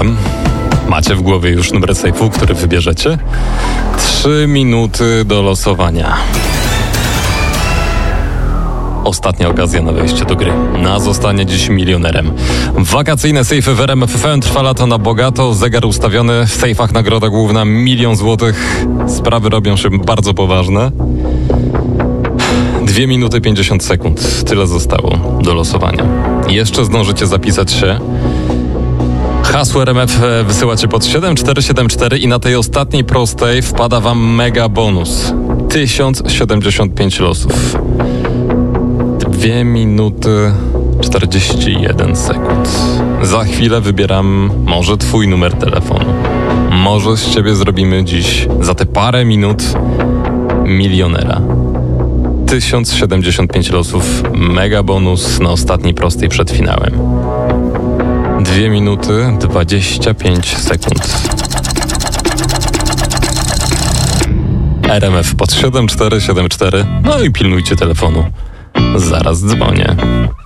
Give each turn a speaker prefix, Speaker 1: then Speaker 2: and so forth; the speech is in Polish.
Speaker 1: Zapytam. Macie w głowie już numer sejfu, który wybierzecie? 3 minuty do losowania. Ostatnia okazja na wejście do gry. Na zostanie dziś milionerem. Wakacyjne sejfy w RMF FM trwa lato na bogato. Zegar ustawiony, w sejfach nagroda główna 1 000 000 złotych. Sprawy robią się bardzo poważne. 2 minuty 50 sekund. Tyle zostało do losowania. Jeszcze zdążycie zapisać się. Hasło RMF wysyłacie pod 7474 i na tej ostatniej prostej wpada wam mega bonus. 1075 losów. 2 minuty 41 sekund. Za chwilę wybieram może twój numer telefonu. Może z ciebie zrobimy dziś za te parę minut milionera. 1075 losów, mega bonus na ostatniej prostej przed finałem. 2 minuty 25 sekund. RMF pod 7474. No i pilnujcie telefonu. Zaraz dzwonię.